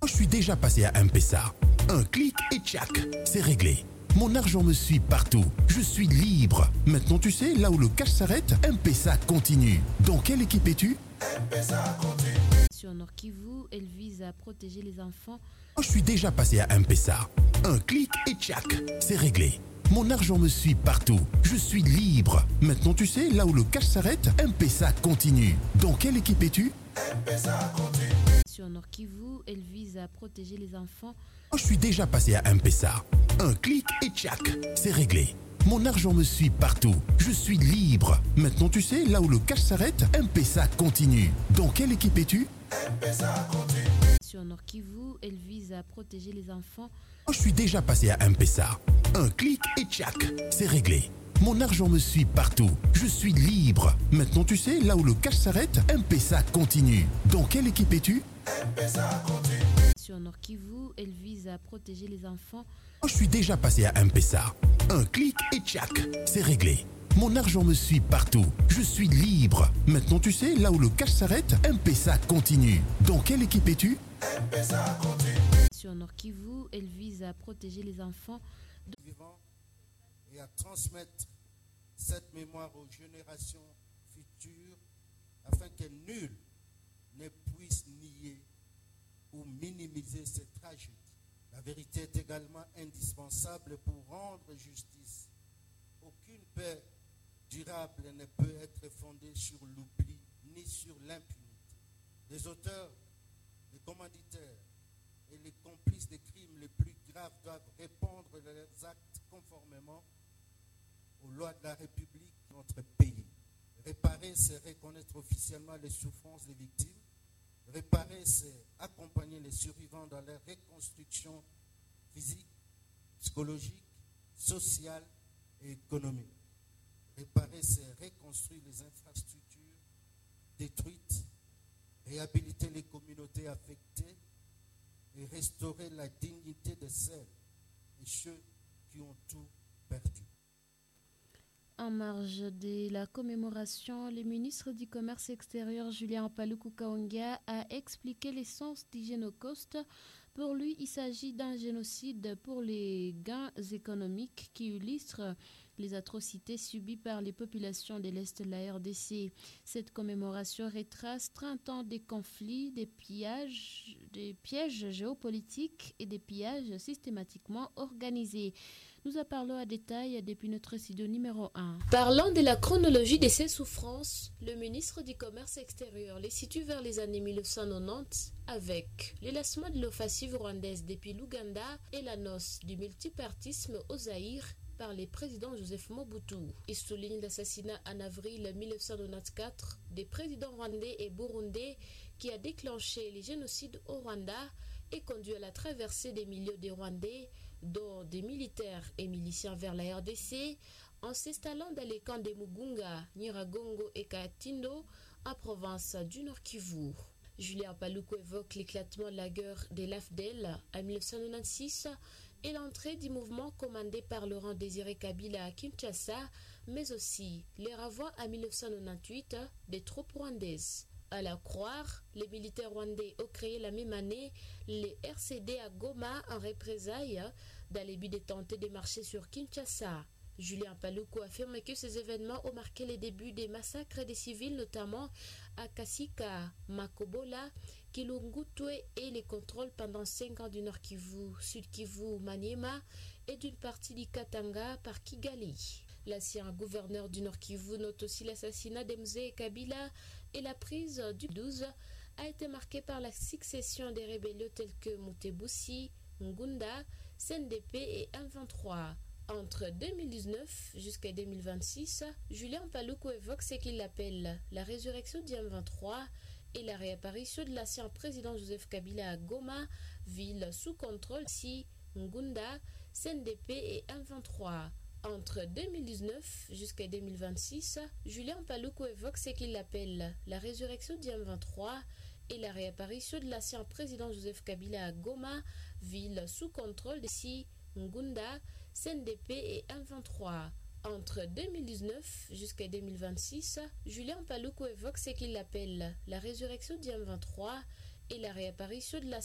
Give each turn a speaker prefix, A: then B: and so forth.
A: Je suis déjà passé à M-Pesa. Un clic et tchac, c'est réglé. Mon argent me suit partout. Je suis libre. Maintenant, tu sais, là où le cash s'arrête, M-Pesa continue. Dans quelle équipe es-tu? M-Pesa continue.
B: Sur Nord Kivu, elle vise à protéger les enfants.
A: Je suis déjà passé à M-Pesa. Un clic et tchac, c'est réglé. Mon argent me suit partout. Je suis libre. Maintenant, tu sais, là où le cash s'arrête, M-Pesa continue. Dans quelle équipe es-tu? M-Pesa continue.
B: Sur Nord Kivu, elle vise à protéger les enfants.
A: Je suis déjà passé à M-Pesa. Un clic et tchac, c'est réglé. Mon argent me suit partout. Je suis libre. Maintenant, tu sais, là où le cash s'arrête, M-Pesa continue. Dans quelle équipe es-tu? M-Pesa continue.
B: Sur Nord Kivu, elle vise à protéger les enfants.
A: Je suis déjà passé à M-Pesa. Un clic et tchac, c'est réglé. Mon argent me suit partout. Je suis libre. Maintenant, tu sais, là où le cash s'arrête, M-Pesa continue. Dans quelle équipe es-tu? M-Pesa continue.
B: Sur Nord Kivu, elle vise à protéger les enfants.
A: Je suis déjà passé à M-Pesa. Un clic et tchac, c'est réglé. Mon argent me suit partout. Je suis libre. Maintenant, tu sais, là où le cash s'arrête, M-Pesa continue. Dans quelle équipe es-tu? M-Pesa continue.
B: Sur Nord Kivu, elle vise à protéger les enfants.
C: Vivant et à transmettre cette mémoire aux générations futures afin que nul ne puisse nier ou minimiser ces tragédies. La vérité est également indispensable pour rendre justice. Aucune paix durable ne peut être fondée sur l'oubli ni sur l'impunité. Les auteurs, les commanditaires et les complices des crimes les plus graves doivent répondre de leurs actes conformément aux lois de la République de notre pays. Réparer, c'est reconnaître officiellement les souffrances des victimes. Réparer, c'est accompagner les survivants dans leur reconstruction physique, psychologique, sociale et économique. Réparer, c'est reconstruire les infrastructures détruites, réhabiliter les communautés affectées et restaurer la dignité de celles et ceux qui ont tout perdu.
B: En marge de la commémoration, le ministre du Commerce extérieur Julien Paluku Kahongya a expliqué l'essence du Génocauste. Pour lui, il s'agit d'un génocide pour les gains économiques qui illustrent les atrocités subies par les populations de l'Est de la RDC. Cette commémoration retrace 30 ans de conflits, des pièges géopolitiques et des pillages systématiquement organisés. Nous en parlons à détail depuis notre studio numéro 1. Parlant de la chronologie de ces souffrances, le ministre du Commerce extérieur les situe vers les années 1990 avec l'élancement de l'offensive rwandaise depuis l'Ouganda et l'annonce du multipartisme au Zaïre par le président Joseph Mobutu. Il souligne l'assassinat en avril 1994 des présidents rwandais et burundais qui a déclenché les génocides au Rwanda et conduit à la traversée des milliers de Rwandais, dont des militaires et miliciens vers la RDC, en s'installant dans les camps de Mugunga, Nyiragongo et Katindo, en province du Nord Kivu. Julien Paluku évoque l'éclatement de la guerre de l'AFDEL en 1996 et l'entrée du mouvement commandé par Laurent Désiré Kabila à Kinshasa, mais aussi les renvois en 1998 des troupes rwandaises. À la croire, les militaires rwandais ont créé la même année les RCD à Goma en représailles dans le but de tenter de marcher sur Kinshasa. Julien Paluku affirme que ces événements ont marqué les débuts des massacres des civils, notamment à Kasika, Makobola, Kilungutwe et les contrôles pendant 5 ans du Nord Kivu, Sud Kivu, Maniema et d'une partie du Katanga par Kigali. L'ancien gouverneur du Nord Kivu note aussi l'assassinat d'Mzee Kabila et la prise du 12 a été marquée par la succession des rébellions telles que Mutebutsi, Ngunda, CNDP et M23. Entre 2019 jusqu'à 2026, Julien Paluku évoque ce qu'il appelle la résurrection du M23 et la réapparition de l'ancien président Joseph Kabila à Goma, ville sous contrôle si Ngunda, CNDP et M23. Entre 2019 jusqu'à 2026, Julien Paluku évoque ce qu'il appelle la résurrection du M23 et la réapparition de l'ancien président Joseph Kabila à Goma, ville sous contrôle de si Ngunda, CNDP et M23. Entre 2019 jusqu'à 2026, Julien Paluku évoque ce qu'il appelle la résurrection du M23 et la réapparition de la